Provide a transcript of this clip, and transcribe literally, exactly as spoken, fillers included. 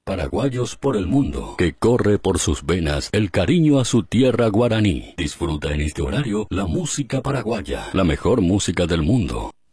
Paraguayos por el mundo, que corre por sus venas el cariño a su tierra guaraní. Disfruta en este horario la música paraguaya, la mejor música del mundo.